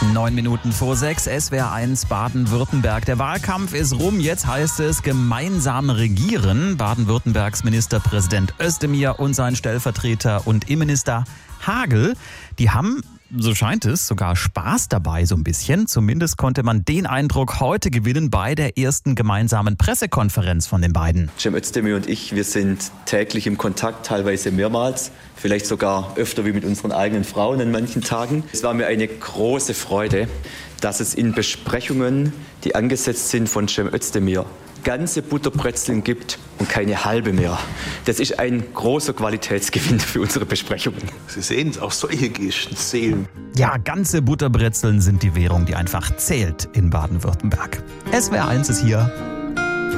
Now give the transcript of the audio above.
9:09, SWR1 Baden-Württemberg. Der Wahlkampf ist rum, jetzt heißt es gemeinsam regieren. Baden-Württembergs Ministerpräsident Özdemir und sein Stellvertreter und Innenminister Hagel, die haben, so scheint es, sogar Spaß dabei so ein bisschen. Zumindest konnte man den Eindruck heute gewinnen bei der ersten gemeinsamen Pressekonferenz von den beiden. Cem Özdemir und ich, wir sind täglich im Kontakt, teilweise mehrmals, vielleicht sogar öfter wie mit unseren eigenen Frauen an manchen Tagen. Es war mir eine große Freude, dass es in Besprechungen, die angesetzt sind von Cem Özdemir, ganze Butterbrezeln gibt und keine halbe mehr. Das ist ein großer Qualitätsgewinn für unsere Besprechungen. Sie sehen, auch solche Gesten zählen. Ja, ganze Butterbrezeln sind die Währung, die einfach zählt in Baden-Württemberg. SWR1 ist hier.